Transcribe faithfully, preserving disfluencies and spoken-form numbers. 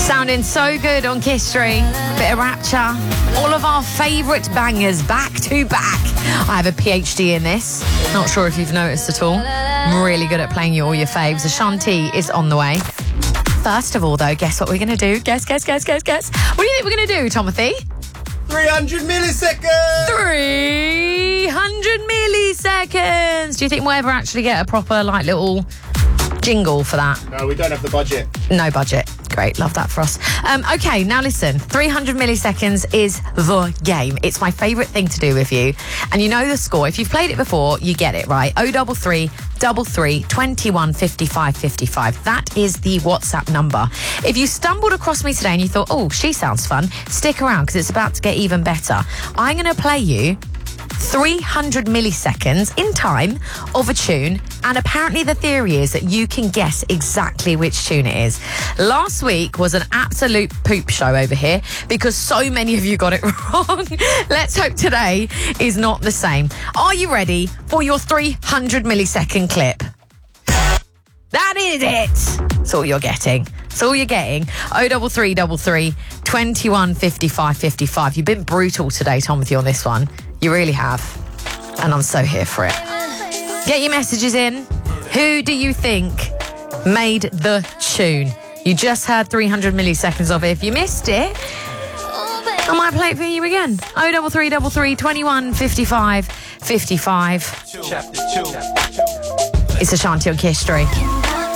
Sounding so good on Kiss Street. Bit of Rapture. All of our favourite bangers back to back. I have a PhD in this. Not sure if you've noticed at all. I'm really good at playing you all your faves. Ashanti is on the way. First of all, though, guess what we're going to do? Guess, guess, guess, guess, guess. What do you think we're going to do, Timothy? three hundred milliseconds! three hundred milliseconds! Do you think we'll ever actually get a proper, like, little jingle for that? No, we don't have the budget. No budget. Great, love that for us. Um, okay, now listen, three hundred milliseconds is the game. It's my favourite thing to do with you. And you know the score. If you've played it before, you get it, right? oh double three, double three, twenty-one, fifty-five, fifty-five. That is the WhatsApp number. If you stumbled across me today and you thought, oh, she sounds fun, stick around because it's about to get even better. I'm going to play you three hundred milliseconds in time of a tune, and apparently the theory is that you can guess exactly which tune it is. Last week was an absolute poop show over here because so many of you got it wrong. Let's hope today is not the same. Are you ready for your three hundred millisecond clip? That is it. That's all you're getting. That's all you're getting. oh double three, double three, twenty-one, fifty-five, fifty-five. You've been brutal today, Timothy, on this one. You really have. And I'm so here for it. Get your messages in. Who do you think made the tune? You just heard three hundred milliseconds of it. If you missed it, I might play it for you again. oh double three, double three, twenty-one, fifty-five, fifty-five. It's Ashanti on Kiss Street.